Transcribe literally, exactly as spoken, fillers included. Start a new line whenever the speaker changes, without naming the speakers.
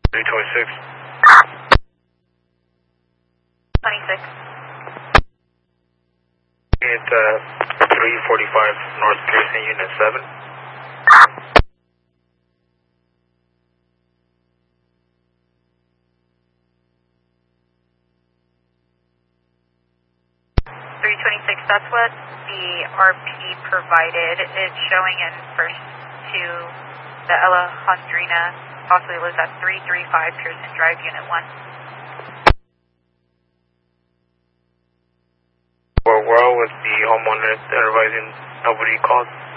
three twenty-six.
twenty-six.
It's uh, three forty-five North Pearson, Unit seven.
three twenty-six, that's what the R P provided. It's showing in first to the Alejandrina, possibly was at three thirty-five Pearson Drive, Unit one.
Well, we're all with the homeowner advising nobody called.